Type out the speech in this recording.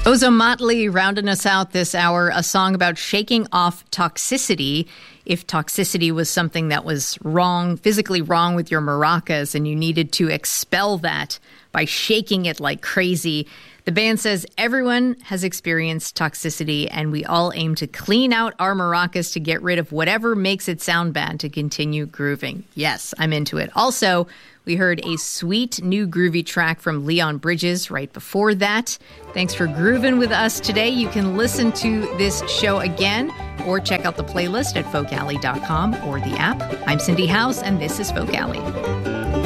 Ozomatli rounding us out this hour, a song about shaking off toxicity. If toxicity was something that was wrong, physically wrong with your maracas, and you needed to expel that by shaking it like crazy. The band says everyone has experienced toxicity, and we all aim to clean out our maracas to get rid of whatever makes it sound bad to continue grooving. Yes, I'm into it. Also, we heard a sweet new groovy track from Leon Bridges right before that. Thanks for grooving with us today. You can listen to this show again or check out the playlist at folkalley.com or the app. I'm Cindy House, and this is Folk Alley.